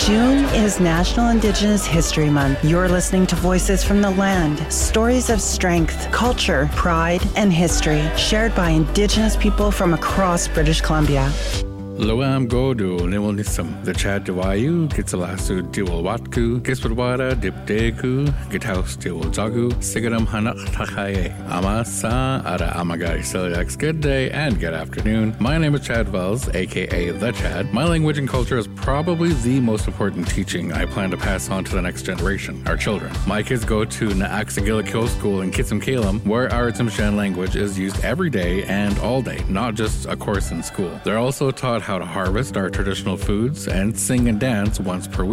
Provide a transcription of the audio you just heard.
June is National Indigenous History Month. You're listening to Voices from the Land, stories of strength, culture, pride, and history shared by Indigenous people from across British Columbia. Loam Godu, Niwilnisum, the Chad Dewayu, Gitsalasu, Diwalwatku, Giswadwada, Dipdeku, Githouse, Diwalzagu, Sigaram Hanak Takaye, Amasa, Ara Amagai, Seliax, good day and good afternoon. My name is Chad Wells, aka The Chad. My language and culture is probably the most important teaching I plan to pass on to the next generation, our children. My kids go to Naaxagilakil School in Kitsimkalam, where our Tsimshian language is used every day and all day, not just a course in school. They're also taught how to harvest our traditional foods and sing and dance once per week.